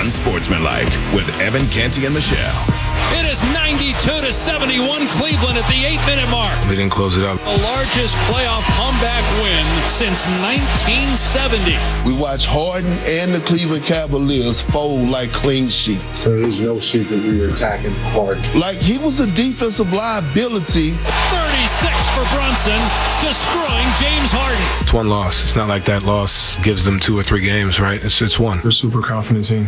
Unsportsmanlike with Evan Canty and Michelle. It is 92-71 Cleveland at the 8-minute mark. We didn't close it up. The largest playoff comeback win since 1970. We watch Harden and the Cleveland Cavaliers fold like clean sheets. So there's no secret we were attacking Harden. Like he was a defensive liability. 36 for Brunson, destroying James Harden. It's one loss. It's not like that loss gives them 2 or 3 games, right? It's one. We're a super confident team.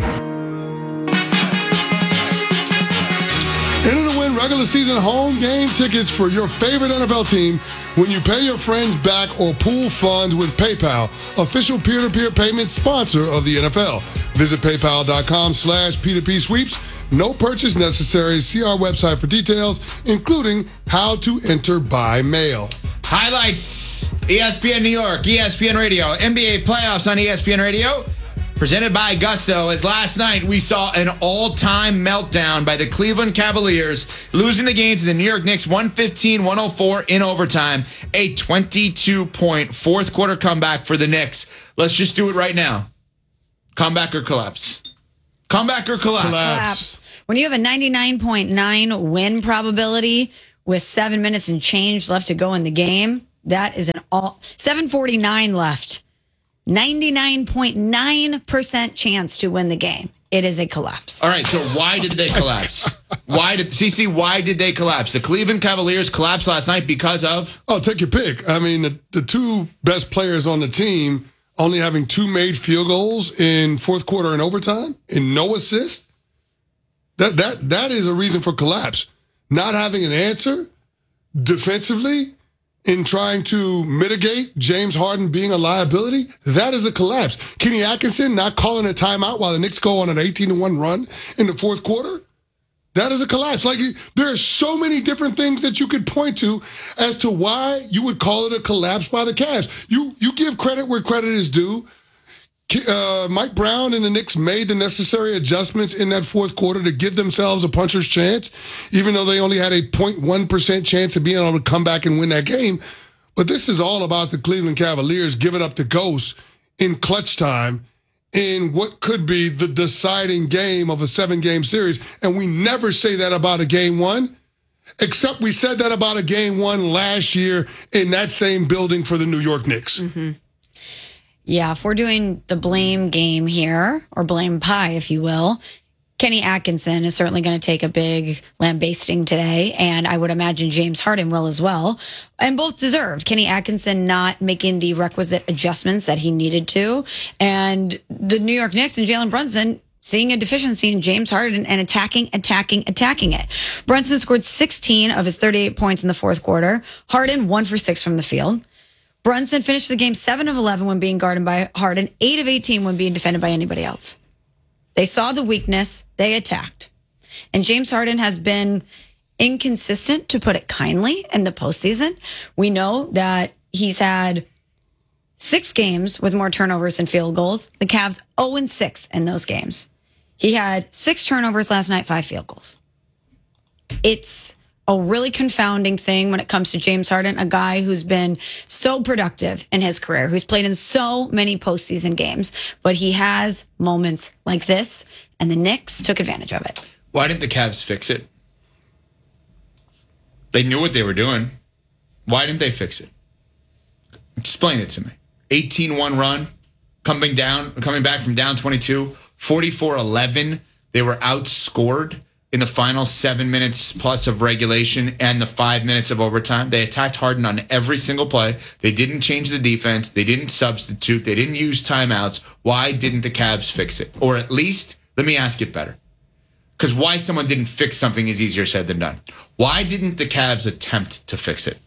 Enter to win regular season home game tickets for your favorite NFL team when you pay your friends back or pool funds with PayPal, official peer-to-peer payment sponsor of the NFL. Visit paypal.com/P2P sweeps. No purchase necessary. See our website for details, including how to enter by mail. Highlights, ESPN New York, ESPN Radio, NBA playoffs on ESPN Radio. Presented by Gusto, as last night we saw an all-time meltdown by the Cleveland Cavaliers, losing the game to the New York Knicks 115-104 in overtime. A 22-point fourth quarter comeback for the Knicks. Let's just do it right now. Comeback or collapse? Comeback or collapse? Collapse. When you have a 99.9 win probability with 7 minutes and change left to go in the game, that is an 7:49 left. 99.9% chance to win the game. It is a collapse. All right, so why did they collapse? Why did they collapse? The Cleveland Cavaliers collapsed last night because of? Oh, take your pick. I mean, the two best players on the team only having 2 made field goals in fourth quarter and overtime and no assist. That is a reason for collapse. Not having an answer defensively in trying to mitigate James Harden being a liability, that is a collapse. Kenny Atkinson not calling a timeout while the Knicks go on an 18-1 run in the fourth quarter, that is a collapse. Like, there are so many different things that you could point to as to why you would call it a collapse by the Cavs. You give credit where credit is due. Mike Brown and the Knicks made the necessary adjustments in that fourth quarter to give themselves a puncher's chance, even though they only had a 0.1% chance of being able to come back and win that game. But this is all about the Cleveland Cavaliers giving up the ghost in clutch time in what could be the deciding game of a 7-game series. And we never say that about a game one, except we said that about a game one last year in that same building for the New York Knicks. Mm-hmm. Yeah, if we're doing the blame game here, or blame pie, if you will, Kenny Atkinson is certainly going to take a big lambasting today, and I would imagine James Harden will as well, and both deserved. Kenny Atkinson not making the requisite adjustments that he needed to, and the New York Knicks and Jalen Brunson seeing a deficiency in James Harden and attacking it. Brunson scored 16 of his 38 points in the fourth quarter. Harden 1 for 6 from the field. Brunson finished the game 7 of 11 when being guarded by Harden, 8 of 18 when being defended by anybody else. They saw the weakness, they attacked. And James Harden has been inconsistent, to put it kindly, in the postseason. We know that he's had 6 games with more turnovers than field goals. The Cavs 0-6 in those games. He had 6 turnovers last night, 5 field goals. It's a really confounding thing when it comes to James Harden, a guy who's been so productive in his career, who's played in so many postseason games, but he has moments like this, and the Knicks took advantage of it. Why didn't the Cavs fix it? They knew what they were doing. Why didn't they fix it? Explain it to me. 18-1 run, coming back from down 22, 44-11. They were outscored in the final 7 minutes plus of regulation and the 5 minutes of overtime. They attacked Harden on every single play. They didn't change the defense. They didn't substitute. They didn't use timeouts. Why didn't the Cavs fix it? Or at least, let me ask it better. Because why someone didn't fix something is easier said than done. Why didn't the Cavs attempt to fix it?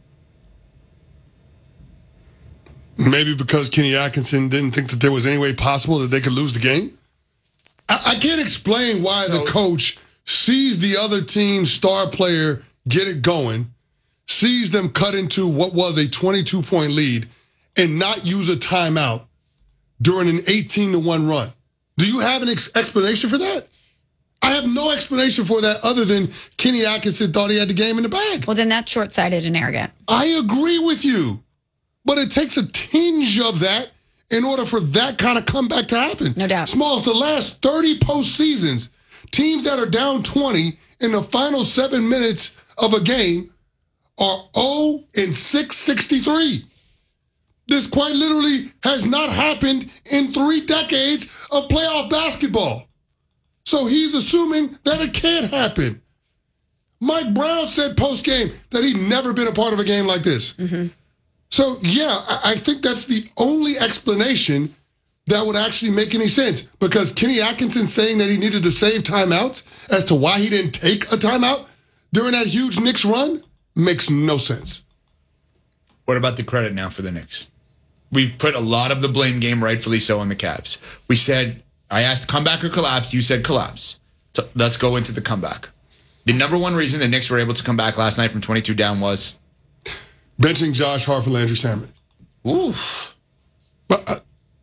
Maybe because Kenny Atkinson didn't think that there was any way possible that they could lose the game. I can't explain why the coach sees the other team's star player get it going, sees them cut into what was a 22-point lead, and not use a timeout during an 18-1 run. Do you have an explanation for that? I have no explanation for that other than Kenny Atkinson thought he had the game in the bag. Well, then that's short-sighted and arrogant. I agree with you. But it takes a tinge of that in order for that kind of comeback to happen. No doubt. Smalls, the last 30 postseasons, teams that are down 20 in the final 7 minutes of a game are 0-663. This quite literally has not happened in 3 decades of playoff basketball. So he's assuming that it can't happen. Mike Brown said post-game that he'd never been a part of a game like this. Mm-hmm. So, yeah, I think that's the only explanation that would actually make any sense, because Kenny Atkinson saying that he needed to save timeouts as to why he didn't take a timeout during that huge Knicks run makes no sense. What about the credit now for the Knicks? We've put a lot of the blame game, rightfully so, on the Cavs. We said, I asked comeback or collapse. You said collapse. So let's go into the comeback. The number one reason the Knicks were able to come back last night from 22 down was benching Josh Hart for Landry Shamet. Oof. But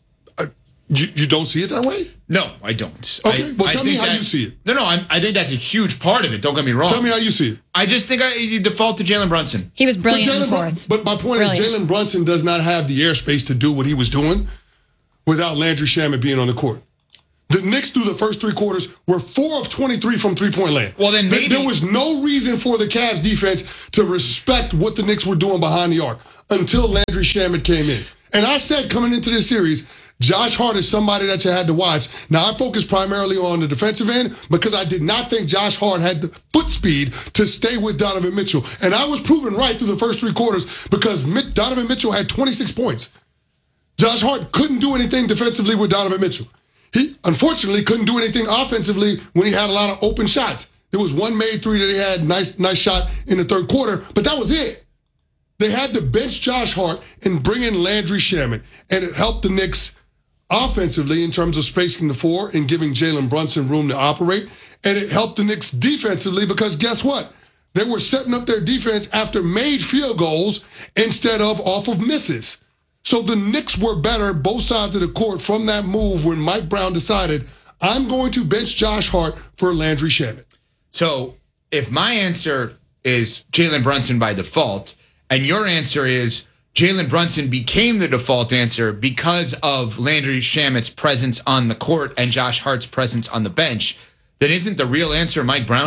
you don't see it that way? No, I don't. Okay, well, tell me how you see it. No, I think that's a huge part of it. Don't get me wrong. Tell me how you see it. I just think you default to Jalen Brunson. He was brilliant in the fourth. But my point is Jalen Brunson does not have the airspace to do what he was doing without Landry Shamet being on the court. The Knicks, through the first 3 quarters, were 4 of 23 from three-point land. Well, then maybe there was no reason for the Cavs defense to respect what the Knicks were doing behind the arc until Landry Shamet came in. And I said coming into this series, Josh Hart is somebody that you had to watch. Now, I focused primarily on the defensive end because I did not think Josh Hart had the foot speed to stay with Donovan Mitchell. And I was proven right through the first 3 quarters because Donovan Mitchell had 26 points. Josh Hart couldn't do anything defensively with Donovan Mitchell. He, unfortunately, couldn't do anything offensively when he had a lot of open shots. There was one made 3 that he had, nice shot in the 3rd quarter, but that was it. They had to bench Josh Hart and bring in Landry Shamet, and it helped the Knicks offensively in terms of spacing the floor and giving Jalen Brunson room to operate, and it helped the Knicks defensively because guess what? They were setting up their defense after made field goals instead of off of misses. So the Knicks were better, both sides of the court, from that move when Mike Brown decided, I'm going to bench Josh Hart for Landry Shamet. So if my answer is Jalen Brunson by default, and your answer is Jalen Brunson became the default answer because of Landry Shamet's presence on the court and Josh Hart's presence on the bench, then isn't the real answer Mike Brown?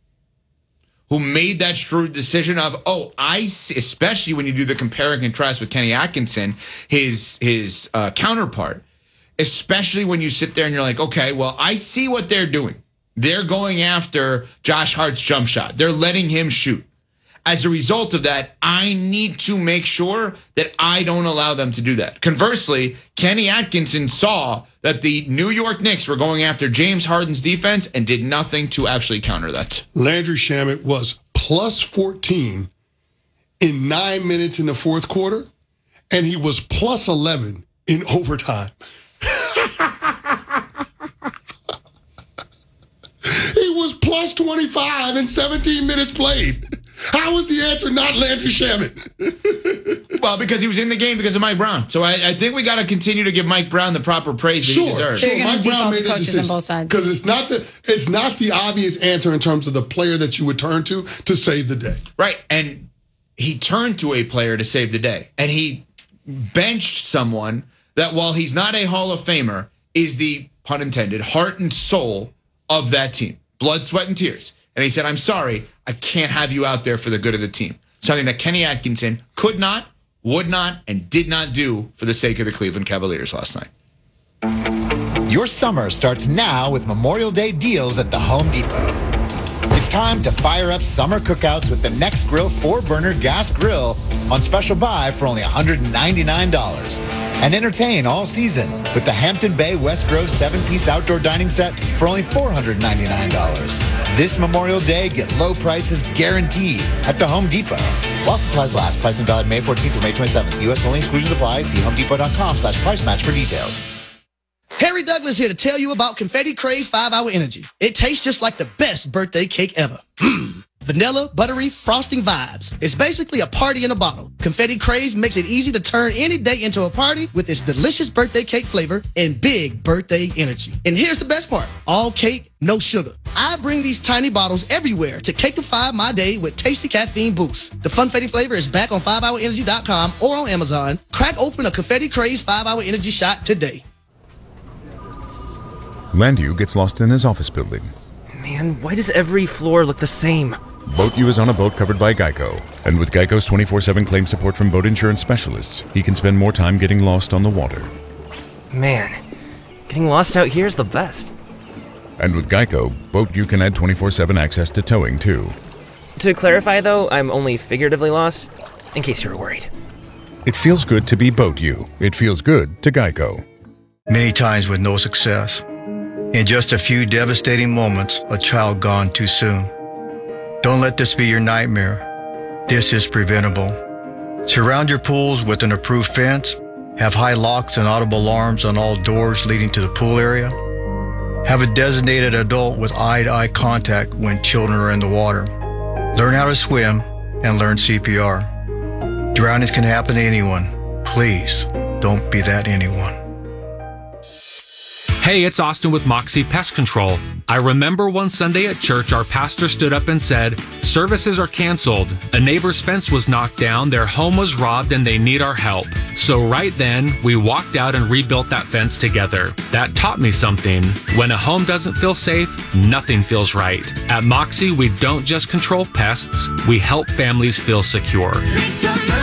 Who made that shrewd decision of, I see, especially when you do the compare and contrast with Kenny Atkinson, his counterpart, especially when you sit there and you're like, okay, well, I see what they're doing. They're going after Josh Hart's jump shot. They're letting him shoot. As a result of that, I need to make sure that I don't allow them to do that. Conversely, Kenny Atkinson saw that the New York Knicks were going after James Harden's defense and did nothing to actually counter that. Landry Shamet was plus 14 in 9 minutes in the 4th quarter, and he was plus 11 in overtime. He was plus 25 in 17 minutes played. How is the answer not Landry Shamet? Well, because he was in the game because of Mike Brown. So I think we got to continue to give Mike Brown the proper praise that he deserves. So you're going Mike to Brown default made to coaches on both sides. Because it's not the obvious answer in terms of the player that you would turn to save the day. Right, and he turned to a player to save the day. And he benched someone that, while he's not a Hall of Famer, is the, pun intended, heart and soul of that team. Blood, sweat, and tears. And he said, I'm sorry, I can't have you out there for the good of the team. Something that Kenny Atkinson could not, would not, and did not do for the sake of the Cleveland Cavaliers last night. Your summer starts now with Memorial Day deals at the Home Depot. It's time to fire up summer cookouts with the Nextgrill 4-burner gas grill on special buy for only $199. And entertain all season with the Hampton Bay West Grove 7-piece outdoor dining set for only $499. This Memorial Day, get low prices guaranteed at the Home Depot. While supplies last, price and valid May 14th through May 27th. U.S. only, exclusions apply. See homedepot.com/price match for details. Harry Douglas here to tell you about Confetti Craze 5-Hour Energy. It tastes just like the best birthday cake ever. vanilla, buttery, frosting vibes. It's basically a party in a bottle. Confetti Craze makes it easy to turn any day into a party with its delicious birthday cake flavor and big birthday energy. And here's the best part. All cake, no sugar. I bring these tiny bottles everywhere to cakeify my day with tasty caffeine boosts. The Funfetti flavor is back on 5hourenergy.com or on Amazon. Crack open a Confetti Craze 5-Hour Energy shot today. Landu gets lost in his office building. Man, why does every floor look the same? Boat U is on a boat covered by Geico. And with Geico's 24/7 claim support from boat insurance specialists, he can spend more time getting lost on the water. Man, getting lost out here is the best. And with Geico, Boat U can add 24/7 access to towing, too. To clarify, though, I'm only figuratively lost, in case you were worried. It feels good to be Boat U. It feels good to Geico. Many times with no success. In just a few devastating moments, a child gone too soon. Don't let this be your nightmare. This is preventable. Surround your pools with an approved fence. Have high locks and audible alarms on all doors leading to the pool area. Have a designated adult with eye-to-eye contact when children are in the water. Learn how to swim and learn CPR. Drownings can happen to anyone. Please, don't be that anyone. Hey, it's Austin with Moxie Pest Control. I remember one Sunday at church, our pastor stood up and said, "Services are canceled. A neighbor's fence was knocked down, their home was robbed, and they need our help." So right then, we walked out and rebuilt that fence together. That taught me something. When a home doesn't feel safe, nothing feels right. At Moxie, we don't just control pests, we help families feel secure.